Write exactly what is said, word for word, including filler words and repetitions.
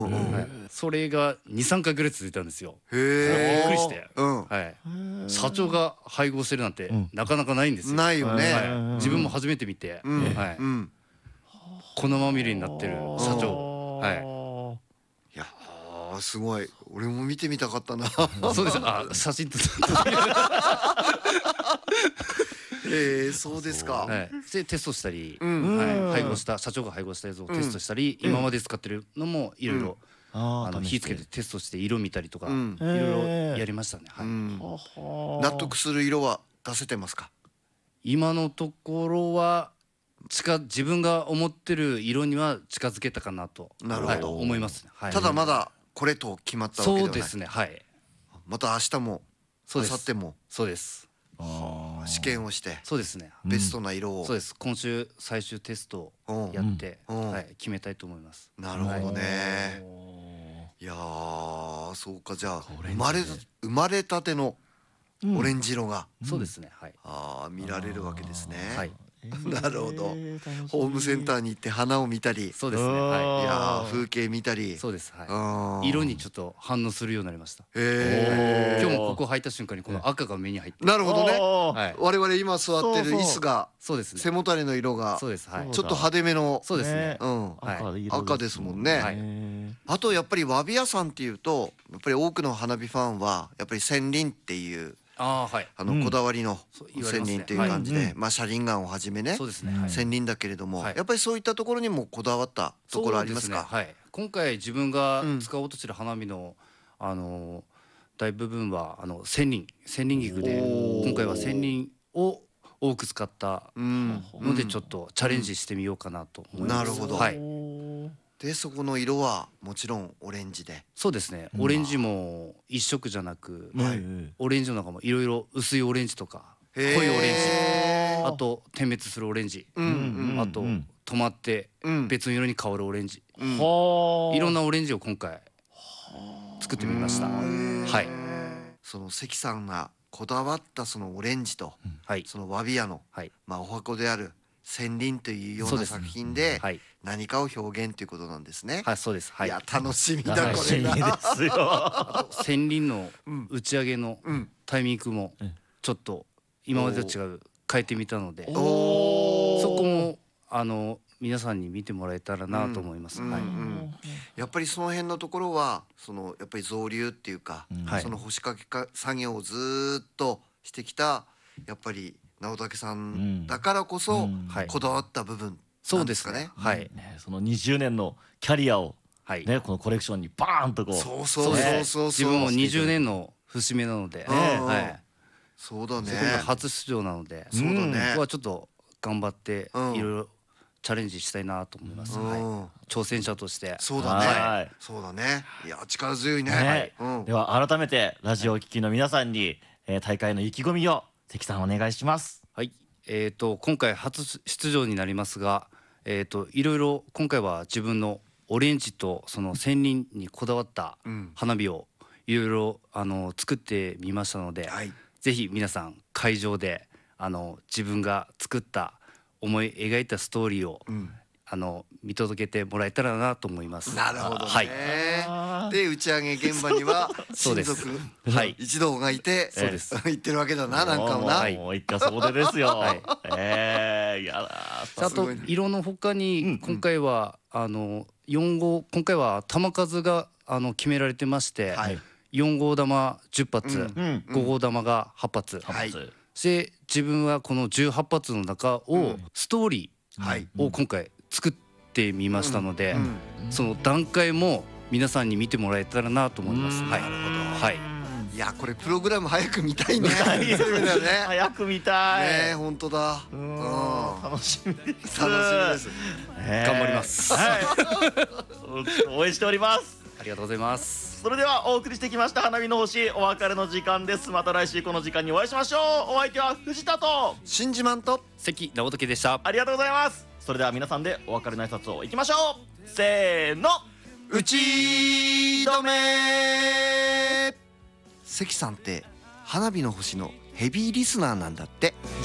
はい、それがにさんかいぐらい続いたんですよ。 へえ。 びっくりして、 うん。 はい、社長が配合してるなんてなかなかないんですよ。 ないよね。 はい、自分も初めて見て、 うん。 はい、 うん。 粉まみれになってる社長、はい。 いやーすごい。俺も見てみたかったな。 そうです。あ、写真撮って。 ええ、そうですか。 はい。でテストしたり、 うん。 はい、配合した社長が配合したやつをテストしたり、今まで使ってるのもいろいろあの火つけてテストして色見たりとかいろいろやりましたね。はい。 納得する色は出せてますか？ 今のところは近自分が思ってる色には近づけたかなと、 なるほど、 思いますね。 ただまだこれと決まったわけではない。 そうですね。はい。 また明日も明後日もそうです。 試験をしてそうですね。 ベストな色を、 そうです。今週最終テストをやってはい決めたいと思います。 なるほどね。いやーそうか。じゃあ生まれ生まれたてのオレンジ色がそうですね。はい。 ああ見られるわけですね。 はい。 なるほど。ホームセンターに行って花を見たり、 そうですね。はい。 いや風景見たり、 そうです。はい。色にちょっと反応するようになりました。 へえ。 今日もここ入った瞬間にこの赤が目に入って。 なるほどね。 はい。 我々今座ってる椅子が、 そうですね。 背もたれの色が、 そうです。はい。 ちょっと派手めの、 そうですね。 うん、はい。赤ですもんね。はい。あとやっぱりわび屋さんっていうと、やっぱり多くの花火ファンはやっぱり千輪っていう。あのこだわりの千輪っていう感じで、まあ車輪岩をはじめね千輪だけれども、やっぱりそういったところにもこだわったところありますか？ はい。今回自分が使おうとしてる花火のあの大部分はあの千輪千輪菊で、今回は千輪を多く使ったのでちょっとチャレンジしてみようかなと思います。 なるほど。 はい。 でそこの色はもちろんオレンジで。 そうですね。オレンジも一色じゃなく、オレンジの中もいろいろ薄いオレンジとか濃いオレンジ、あと点滅するオレンジ、あと止まって別の色に変わるオレンジ、いろんなオレンジを今回作ってみました。はい。 その関さんがこだわったそのオレンジと、そのわび屋のまあお箱である千輪というような作品で何かを表現ということなんですね。 はい、そうです。はい。 いや楽しみだこれが。 ですよ。千輪の打ち上げのタイミングもちょっと今までと違う変えてみたので、そこもあの皆さんに見てもらえたらなと思います。はい。 やっぱりその辺のところはそのやっぱり造立っていうか、その星掛け作業をずっとしてきたやっぱり直武さんだからこそこだわった部分なんですかね。 はい。 そのにじゅうねんのキャリアをねこのコレクションにバーンとこう。 そうそうそうそう。 自分もにじゅうねんの節目なので、はい。 そうだね。 そこが初出場なので、 そうだね。 ここはちょっと頑張っていろいろチャレンジしたいなと思います。はい。挑戦者として。 そうだね。そうだね。いや力強いね。 では改めてラジオを聴きの皆さんに大会の意気込みを関さんお願いします。 はい。えっと今回初出場になりますが、えっといろいろ今回は自分のオレンジとその千輪にこだわった花火をいろいろあの作ってみましたので、ぜひ皆さん会場であの自分が作った思い描いたストーリーをあの見届けてもらえたらなと思います。 なるほどね。で打ち上げ現場には親族一同がいて行ってるわけだな。なんかもな。 もう一家総出ですよ。ええ、いやあと色のほかに今回はあのよん号今回は弾数があの決められてまして、よん号玉じゅっ発、ご号玉がはち発。で自分はこのじゅうはち発の中をストーリーを今回作ってみましたので、その段階も皆さんに見てもらえたらなと思います。はい。はい。 いやこれプログラム早く見たいね。 早く見たい。 ね本当だ。 楽しみです。 楽しみです。 頑張ります。 応援しております。 ありがとうございます。 それではお送りしてきました花火の星、お別れの時間です。また来週この時間にお会いしましょう。お相手は藤田と新島と関直時でした。 ありがとうございます。それでは皆さんでお別れの挨拶をいきましょう。せーの、 打ち止め。関さんって花火の星のヘビーリスナーなんだって。